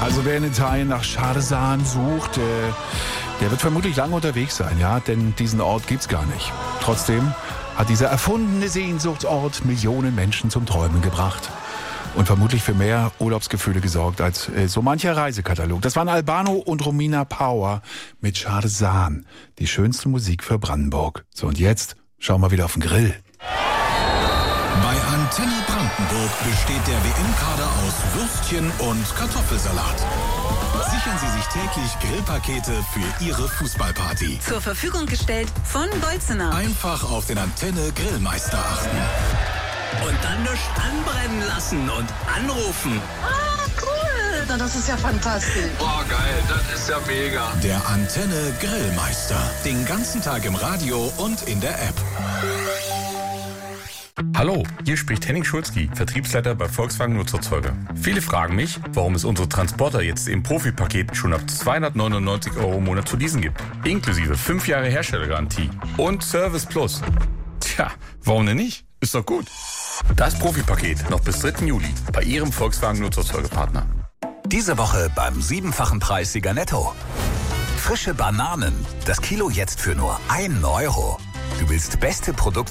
Also wer in Italien nach Chardesaan sucht, der wird vermutlich lange unterwegs sein, ja, denn diesen Ort gibt's gar nicht. Trotzdem hat dieser erfundene Sehnsuchtsort Millionen Menschen zum Träumen gebracht und vermutlich für mehr Urlaubsgefühle gesorgt als so mancher Reisekatalog. Das waren Albano und Romina Power mit Chardesaan, die schönste Musik für Brandenburg. So, und jetzt schauen wir wieder auf den Grill. Bei Antenne Brandenburg besteht der WM-Kader aus Würstchen und Kartoffelsalat. Sichern Sie sich täglich Grillpakete für Ihre Fußballparty. Zur Verfügung gestellt von Bolzener. Einfach auf den Antenne Grillmeister achten. Und dann nicht anbrennen lassen und anrufen. Ah, cool. Na, das ist ja fantastisch. Boah, geil, das ist ja mega. Der Antenne Grillmeister. Den ganzen Tag im Radio und in der App. Hallo, hier spricht Henning Schulzki, Vertriebsleiter bei Volkswagen Nutzfahrzeuge. Viele fragen mich, warum es unsere Transporter jetzt im Profipaket schon ab 299 € im Monat zu leasen gibt. Inklusive 5 Jahre Herstellergarantie und Service Plus. Tja, warum denn nicht? Ist doch gut. Das Profipaket noch bis 3. Juli bei Ihrem Volkswagen Nutzfahrzeugepartner. Diese Woche beim 7-fachen Preissieger Netto. Frische Bananen. Das Kilo jetzt für nur 1 €. Du willst beste Produkte